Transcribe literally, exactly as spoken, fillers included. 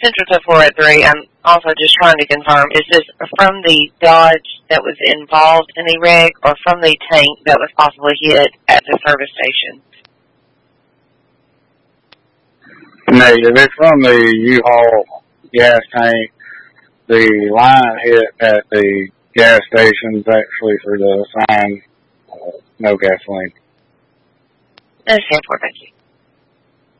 Central to four oh three, I'm also just trying to confirm, is this from the Dodge that was involved in the wreck or from the tank that was possibly hit at the service station? Negative. It's from the U-Haul gas tank. The line hit at the gas stations, actually, for the sign, uh, no gasoline. That's ten four, thank you.